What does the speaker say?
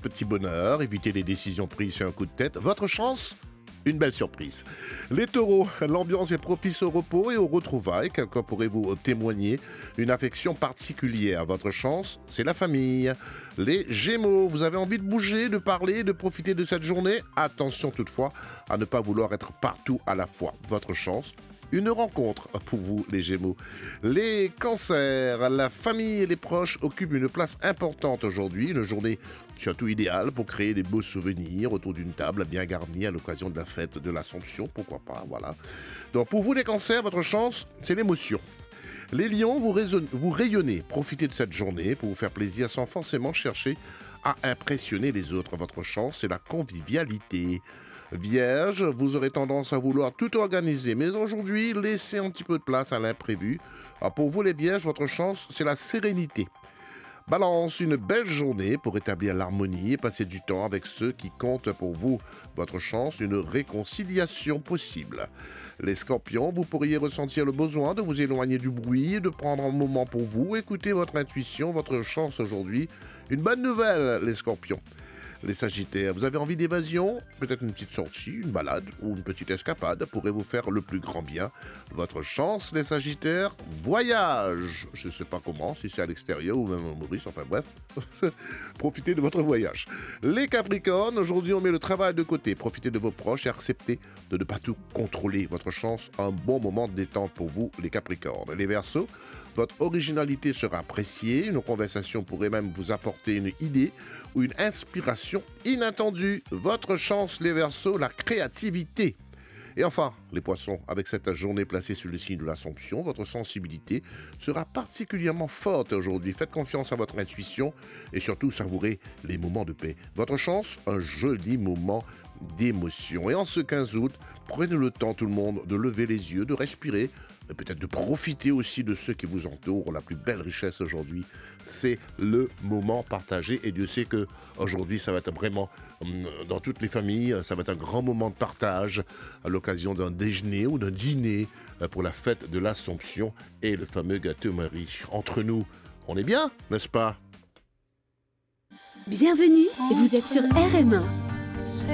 petit bonheur, évitez les décisions prises sur un coup de tête. Votre chance, une belle surprise. Les taureaux, l'ambiance est propice au repos et aux retrouvailles. Quelqu'un pourrait vous témoigner une affection particulière. Votre chance, c'est la famille. Les gémeaux, vous avez envie de bouger, de parler, de profiter de cette journée. Attention toutefois à ne pas vouloir être partout à la fois. Votre chance, une rencontre pour vous, les Gémeaux. Les cancers, la famille et les proches occupent une place importante aujourd'hui. Une journée surtout idéale pour créer des beaux souvenirs autour d'une table bien garnie à l'occasion de la fête de l'Assomption, pourquoi pas, voilà. Donc pour vous, les cancers, votre chance, c'est l'émotion. Les lions, vous rayonnez, profitez de cette journée pour vous faire plaisir sans forcément chercher à impressionner les autres. Votre chance, c'est la convivialité. Vierge, vous aurez tendance à vouloir tout organiser, mais aujourd'hui, laissez un petit peu de place à l'imprévu. Alors pour vous les Vierges, votre chance, c'est la sérénité. Balance, une belle journée pour établir l'harmonie et passer du temps avec ceux qui comptent pour vous. Votre chance, une réconciliation possible. Les Scorpions, vous pourriez ressentir le besoin de vous éloigner du bruit et de prendre un moment pour vous. Écoutez votre intuition, votre chance aujourd'hui. Une bonne nouvelle, les Scorpions. Les Sagittaires, vous avez envie d'évasion? Peut-être une petite sortie, une balade ou une petite escapade pourrait vous faire le plus grand bien. Votre chance, les Sagittaires, voyage. Je ne sais pas comment, si c'est à l'extérieur ou même à Maurice, enfin bref. Profitez de votre voyage. Les Capricornes, aujourd'hui on met le travail de côté. Profitez de vos proches et acceptez de ne pas tout contrôler. Votre chance, un bon moment de détente pour vous, les Capricornes. Les Verseaux, votre originalité sera appréciée. Une conversation pourrait même vous apporter une idée ou une inspiration inattendue. Votre chance, les Verseaux, la créativité. Et enfin, les Poissons, avec cette journée placée sous le signe de l'Assomption, votre sensibilité sera particulièrement forte aujourd'hui. Faites confiance à votre intuition et surtout savourez les moments de paix. Votre chance, un joli moment d'émotion. Et en ce 15 août, prenez le temps tout le monde de lever les yeux, de respirer, et peut-être de profiter aussi de ceux qui vous entourent. La plus belle richesse aujourd'hui, c'est le moment partagé. Et Dieu sait que aujourd'hui, ça va être vraiment, dans toutes les familles, ça va être un grand moment de partage à l'occasion d'un déjeuner ou d'un dîner pour la fête de l'Assomption et le fameux gâteau Marie. Entre nous, on est bien, n'est-ce pas? Bienvenue, vous êtes sur RM1.